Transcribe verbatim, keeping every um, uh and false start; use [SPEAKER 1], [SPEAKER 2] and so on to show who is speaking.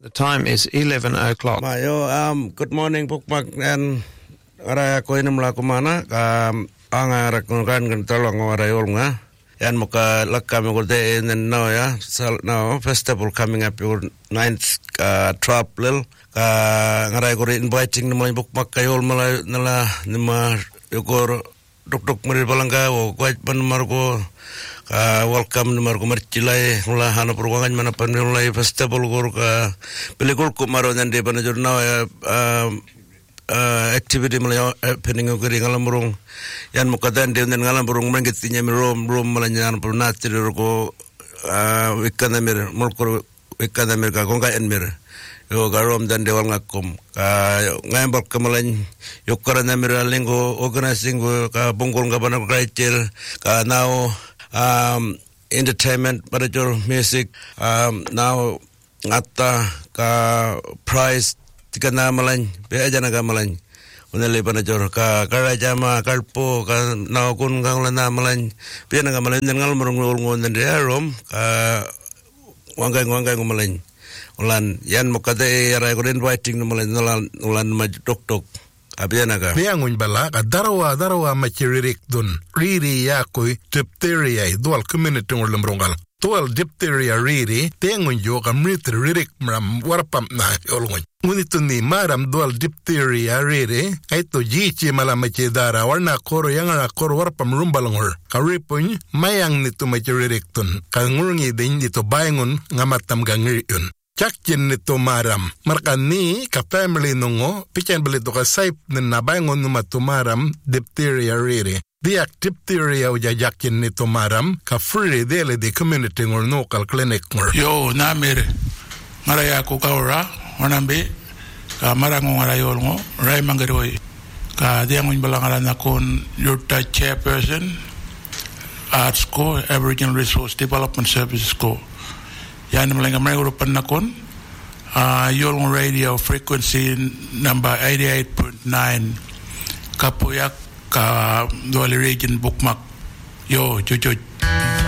[SPEAKER 1] The time is eleven o'clock.
[SPEAKER 2] Mayo, um, good morning, Bookmark, and Araya Koinamla Kumana, um, Anga Rakungan Talong or Ayolga, and Moka Lakam Day in the Noya, so now, festival coming up your ninth uh, trap little. Ngarai ko inviting the mga bookmark kayo mala nala nima yukor dok-dok mari balanga o quite pan marko welcome ni marko marchilai mula hana perwangan mana panulai festival gor ka pelikul ko maro nande panajur na activity mala happening ko ring alamurong yan mukadan de ngalam burung mangitinya rom rom malanyan purnatri ko wikanamir mulko wikanamir ka konga enmir yo garom dan dewal ngakum ka ngambal kemalan yokara namira lingo organizing ka bongkol ngabana kraichel ka now um entertainment parajor music um now ngata ka prize tikana malan be ajana ka malan unele panajor ka karajama kalpo ka now kun ngangla malan be na malan ngal murung ngon dan rom ka wangai wangai malan ulan yan mukade aray ko inviting no malan ulan maj tok tok abiana ka
[SPEAKER 3] piangun bala ka darwa darwa machiririk dun riri ya koy diphtheria dual community ngol lemrongal dual diphtheria riri tengun yo ka mitri ririk mram warpam na olngon ngunito ni maram dual diphtheria riri ay to jichi mala machidara warna koro yang ara koro warpam rumbalongor ka ripun mayang nito machiririk dun ka ngurungi din dito bayangun ngamatam gangiriun Chakchin nito maram. Markani ka family nungo, pichen balito ka saip na nabangon numa tumaram, diphtheria riri. Diak diphtheria uja jakin nito maram, ka free dele di community ngor local clinic ngor.
[SPEAKER 4] Yo, namir, maraya ko kaura, wanambi, ka marango ngarayol ngo, ray mangaroy. Ka diangon balangaran akon, your chairperson, Arts Co, Aboriginal Resource Development Services Co. Yan malang American panakon uh Yolngo radio frequency number eighty-eight point nine Kapuyak ka Dolly Region Bookmark yo chuchuch